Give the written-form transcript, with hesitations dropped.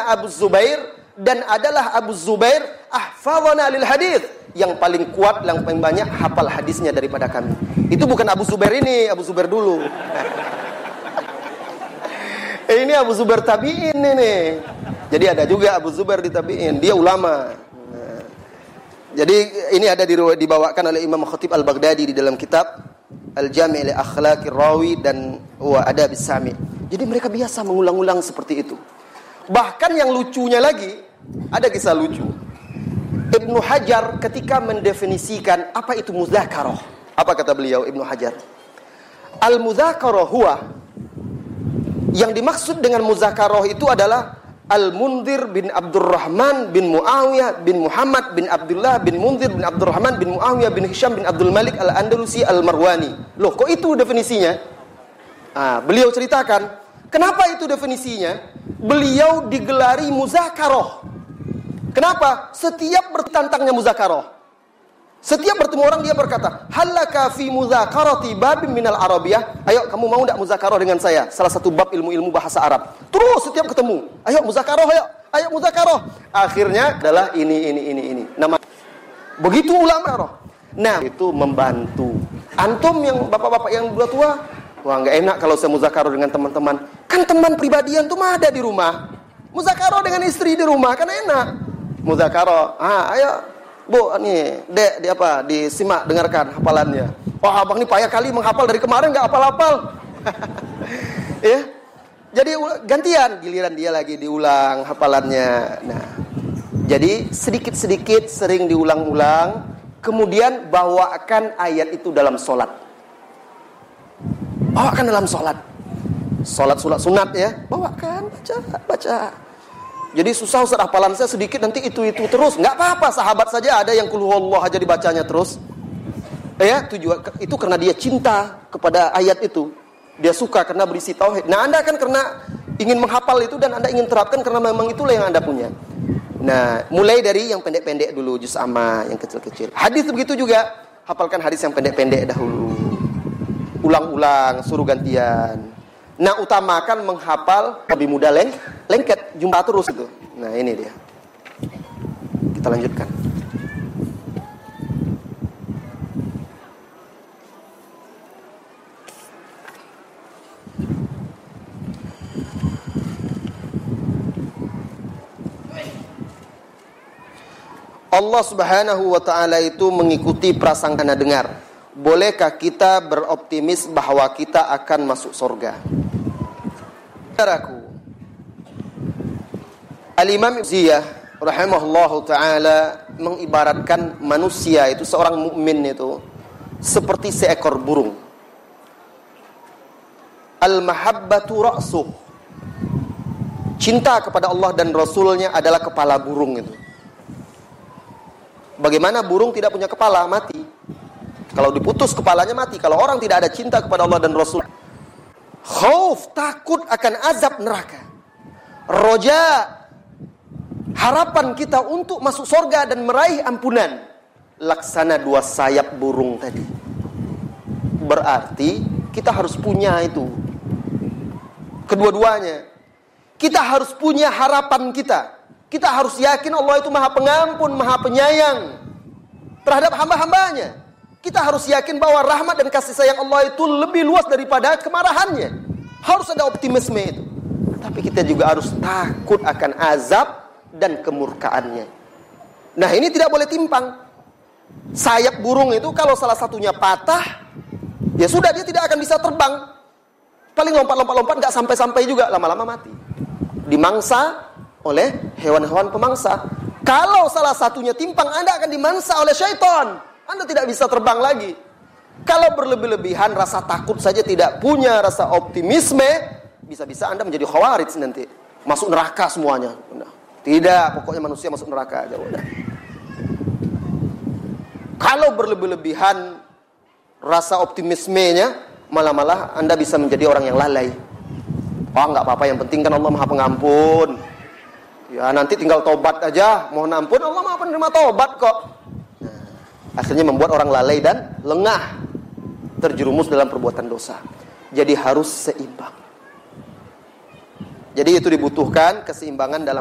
namanya Abu Zubair, dan adalah Abu Zubair ahfadhana lil hadis, yang paling kuat, yang paling banyak hafal hadisnya daripada kami. Itu bukan Abu Zubair ini, Abu Zubair dulu. Ini Abu Zubair tabi'in ini. Jadi ada juga Abu Zubair di tabi'in, dia ulama. Jadi ini ada dibawakan oleh Imam Khatib Al-Baghdadi di dalam kitab Al-Jami' li Akhlaqir Rawi dan wa Adabis Sami'. Jadi mereka biasa mengulang-ulang seperti itu. Bahkan yang lucunya lagi, ada kisah lucu. Ibnu Hajar ketika mendefinisikan apa itu mudzakarah, apa kata beliau Ibnu Hajar? Al-mudzakarah huwa, yang dimaksud dengan mudzakarah itu adalah Al-Mundhir bin Abdurrahman bin Muawiyah bin Muhammad bin Abdullah bin Mundhir bin Abdurrahman bin Muawiyah bin Hisham bin Abdul Malik Al-Andalusi Al-Marwani. Loh, kok itu definisinya? Beliau ceritakan, kenapa itu definisinya? Beliau digelari mudzakarah. Kenapa? Setiap bertantangnya mudzakarah. Setiap bertemu orang dia berkata, "Halaka fi mudzakarati babin minal Arabiyah." Ayo, kamu mau enggak mudzakarah dengan saya? Salah satu bab ilmu-ilmu bahasa Arab. Terus setiap ketemu, "Ayo mudzakarah, ayo. Ayo mudzakarah." Akhirnya adalah ini. Nama begitu ulama. Nah, itu membantu. Antum yang bapak-bapak yang udah tua, wah enggak enak kalau saya mudzakarah dengan teman-teman. Kan teman pribadian tuh mah ada di rumah. Mudzakarah dengan istri di rumah kan enak. Mudzakarah. Ayo Bu, nih, Dek, disimak, dengarkan hafalannya. Wah, abang ini payah kali menghafal dari kemarin nggak hafal-hafal. Ya, jadi gantian, giliran dia lagi diulang hafalannya. Nah, jadi sedikit-sedikit sering diulang-ulang, kemudian bawakan ayat itu dalam sholat. Bawakan dalam sholat. Sholat sunat ya, bawakan, baca. Jadi susah Ustaz, hafalan saya sedikit, nanti itu terus. Enggak apa-apa, sahabat saja ada yang qul huwallahu aja dibacanya terus. Ya, tujuan itu karena dia cinta kepada ayat itu. Dia suka karena berisi tauhid. Nah, Anda kan karena ingin menghafal itu dan Anda ingin terapkan karena memang itulah yang Anda punya. Nah, mulai dari yang pendek-pendek dulu, juz amma, yang kecil-kecil. Hadis begitu juga, hafalkan hadis yang pendek-pendek dahulu. Ulang-ulang, suruh gantian. Nah, utamakan menghafal lebih mudah lengket, jumpa terus itu. Nah, ini dia. Kita lanjutkan. Allah Subhanahu wa ta'ala itu mengikuti prasangka dengar. Bolehkah kita beroptimis bahwa kita akan masuk surga? Al-Imam Ziyah rahimahullahu ta'ala mengibaratkan manusia itu, seorang mukmin itu seperti seekor burung. Al-mahabbatu ra'suh, cinta kepada Allah dan Rasulnya adalah kepala burung itu. Bagaimana burung tidak punya kepala? Mati. Kalau diputus kepalanya mati. Kalau orang tidak ada cinta kepada Allah dan Rasul, khauf, takut akan azab neraka. Roja, harapan kita untuk masuk surga dan meraih ampunan, laksana dua sayap burung tadi. Berarti kita harus punya itu, kedua-duanya. Kita harus punya harapan kita. Kita harus yakin Allah itu maha pengampun, maha penyayang terhadap hamba-hambanya. Kita harus yakin bahwa rahmat dan kasih sayang Allah itu lebih luas daripada kemarahannya. Harus ada optimisme itu. Tapi kita juga harus takut akan azab dan kemurkaannya. Nah, ini tidak boleh timpang. Sayap burung itu kalau salah satunya patah, ya sudah, dia tidak akan bisa terbang. Paling lompat-lompat gak sampai-sampai juga, lama-lama mati. Dimangsa oleh hewan-hewan pemangsa. Kalau salah satunya timpang, Anda akan dimangsa oleh syaitan. Anda tidak bisa terbang lagi. Kalau berlebih-lebihan, rasa takut saja tidak punya, rasa optimisme, bisa-bisa Anda menjadi khawarij nanti. Masuk neraka semuanya. Tidak, pokoknya manusia masuk neraka aja. Udah. Kalau berlebih-lebihan, rasa optimismenya, malah Anda bisa menjadi orang yang lalai. Enggak apa-apa, yang penting kan Allah maha pengampun. Ya, nanti tinggal tobat aja, mohon ampun, Allah maha penerima tobat kok. Akhirnya membuat orang lalai dan lengah, terjerumus dalam perbuatan dosa. Jadi harus seimbang. Jadi itu dibutuhkan keseimbangan dalam